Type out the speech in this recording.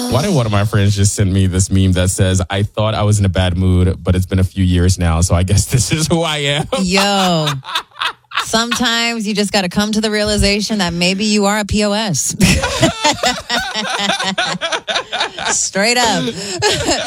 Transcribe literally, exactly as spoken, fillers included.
Why did one of my friends just send me this meme that says, I thought I was in a bad mood, but it's been a few years now, so I guess this is who I am. Yo. Sometimes you just got to come to the realization that maybe you are a P O S. Straight up.